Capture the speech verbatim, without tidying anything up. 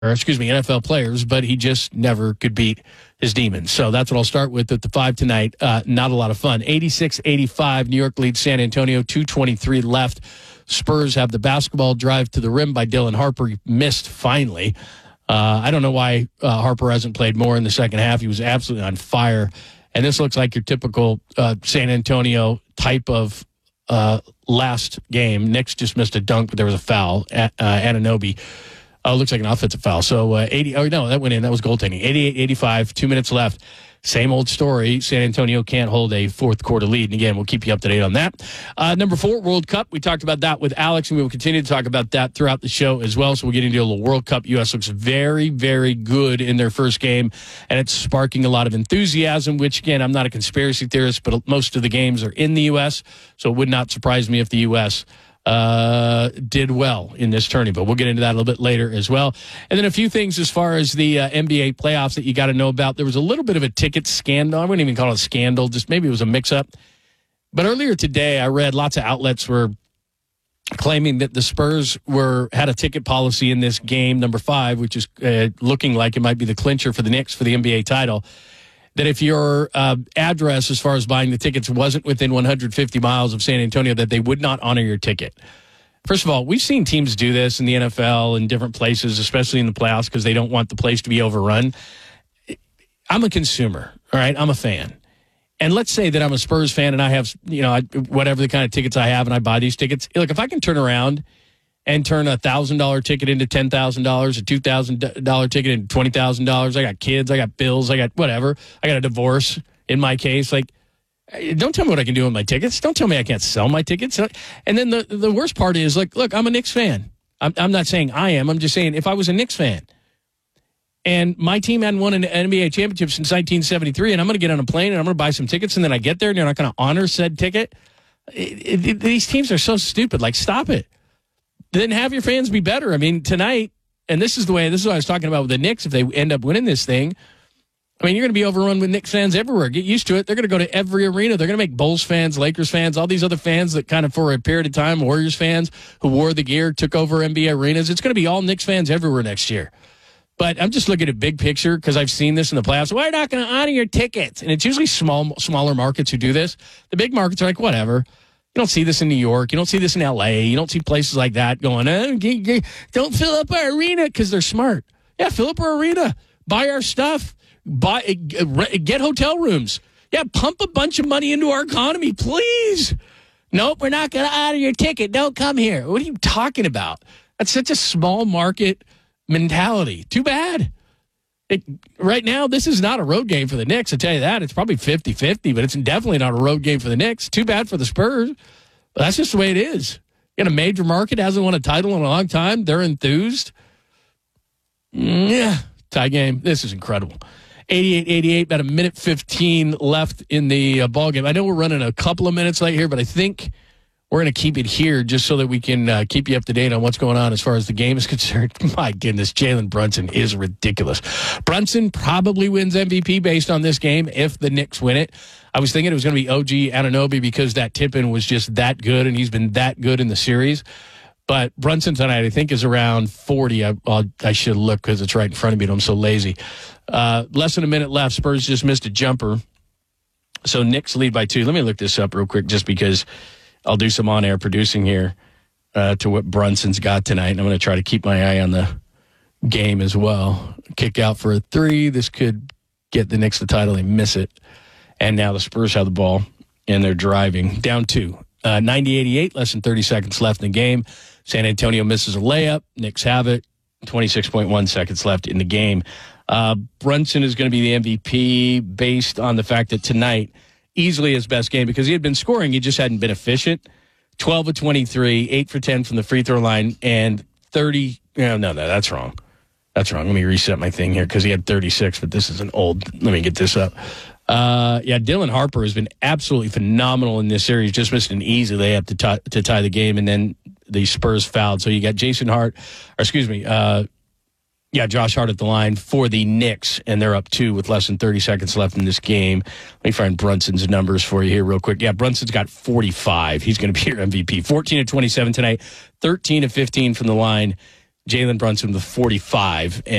or excuse me, N F L players, but he just never could beat his demons. So that's what I'll start with at the five tonight. Uh, not a lot of fun. eighty-six eighty-five, New York leads San Antonio, two twenty-three left. Spurs have the basketball drive to the rim by Dylan Harper. He missed finally. Uh, I don't know why uh, Harper hasn't played more in the second half. He was absolutely on fire. And this looks like your typical uh, San Antonio type of uh, last game. Knicks just missed a dunk, but there was a foul. At, uh, Anunoby. Oh, looks like an offensive foul. So uh, eighty. Oh no, that went in. That was goaltending. eighty-eight eighty-five. Two minutes left. Same old story. San Antonio can't hold a fourth quarter lead. And again, we'll keep you up to date on that. Uh, number four, World Cup. We talked about that with Alex, and we will continue to talk about that throughout the show as well. So we'll get into a little World Cup. U S looks very, very good in their first game, and it's sparking a lot of enthusiasm, which, again, I'm not a conspiracy theorist, but most of the games are in the U S, so it would not surprise me if the U S uh did well in this tourney, but we'll get into that a little bit later as well. And then a few things as far as the uh, N B A playoffs that you got to know about. There was a little bit of a ticket scandal. I wouldn't even call it a scandal, just maybe it was a mix-up. But earlier today, I read lots of outlets were claiming that the Spurs were had a ticket policy in this game, number five, which is uh, looking like it might be the clincher for the Knicks for the N B A title, that if your uh, address as far as buying the tickets wasn't within one hundred fifty miles of San Antonio, that they would not honor your ticket. First of all, we've seen teams do this in the N F L and different places, especially in the playoffs, because they don't want the place to be overrun. I'm a consumer, all right? I'm a fan. And let's say that I'm a Spurs fan and I have, you know, whatever the kind of tickets I have and I buy these tickets. Look, if I can turn around and turn a one thousand dollars ticket into ten thousand dollars, a two thousand dollars ticket into twenty thousand dollars. I got kids, I got bills, I got whatever. I got a divorce in my case. Like, don't tell me what I can do with my tickets. Don't tell me I can't sell my tickets. And then the, the worst part is, like, look, I'm a Knicks fan. I'm, I'm not saying I am. I'm just saying if I was a Knicks fan and my team hadn't won an N B A championship since nineteen seventy-three, and I'm going to get on a plane and I'm going to buy some tickets, and then I get there and you're not going to honor said ticket. It, it, these teams are so stupid. Like, stop it. Then have your fans be better. I mean, tonight, and this is the way, this is what I was talking about with the Knicks, if they end up winning this thing, I mean, you're going to be overrun with Knicks fans everywhere. Get used to it. They're going to go to every arena. They're going to make Bulls fans, Lakers fans, all these other fans that kind of for a period of time, Warriors fans who wore the gear, took over N B A arenas. It's going to be all Knicks fans everywhere next year. But I'm just looking at big picture because I've seen this in the playoffs. Why are you not going to honor your tickets? And it's usually small, smaller markets who do this. The big markets are like, whatever. You don't see this in New York. You don't see this in L A. You don't see places like that going, eh, g- g- don't fill up our arena because they're smart. Yeah, fill up our arena. Buy our stuff. Buy, get hotel rooms. Yeah, pump a bunch of money into our economy, please. Nope, we're not going to honor your ticket. Don't come here. What are you talking about? That's such a small market mentality. Too bad. It, right now, this is not a road game for the Knicks. I tell you that. It's probably fifty-fifty, but it's definitely not a road game for the Knicks. Too bad for the Spurs. But that's just the way it is. In a major market, hasn't won a title in a long time. They're enthused. Yeah, tie game. This is incredible. eighty-eight eighty-eight, about a minute fifteen left in the uh, ball game. I know we're running a couple of minutes late here, but I think we're going to keep it here just so that we can uh, keep you up to date on what's going on as far as the game is concerned. My goodness, Jalen Brunson is ridiculous. Brunson probably wins M V P based on this game if the Knicks win it. I was thinking it was going to be O G Anunoby because that tip-in was just that good, and he's been that good in the series. But Brunson tonight, I think, is around forty. I, I'll, I should look because it's right in front of me, and I'm so lazy. Uh, less than a minute left. Spurs just missed a jumper. So Knicks lead by two. Let me look this up real quick just because I'll do some on-air producing here uh, to what Brunson's got tonight. And I'm going to try to keep my eye on the game as well. Kick out for a three. This could get the Knicks the title. They miss it. And now the Spurs have the ball, and they're driving. Down two. Uh, ninety eighty-eight, less than thirty seconds left in the game. San Antonio misses a layup. Knicks have it. twenty-six point one seconds left in the game. Uh, Brunson is going to be the M V P based on the fact that tonight, easily his best game because he had been scoring. He just hadn't been efficient. twelve of twenty-three, eight for ten from the free throw line, and thirty. No, no, no, that's wrong. That's wrong. Let me reset my thing here because he had thirty-six, but this is an old. Let me get this up. Uh, yeah, Dylan Harper has been absolutely phenomenal in this series. Just missed an easy layup to tie, to tie the game, and then the Spurs fouled. So you got Jason Hart, or excuse me, uh, yeah, Josh Hart at the line for the Knicks, and they're up two with less than thirty seconds left in this game. Let me find Brunson's numbers for you here real quick. Yeah, Brunson's got forty-five. He's going to be your M V P. fourteen of twenty-seven tonight, thirteen of fifteen from the line. Jalen Brunson with forty-five.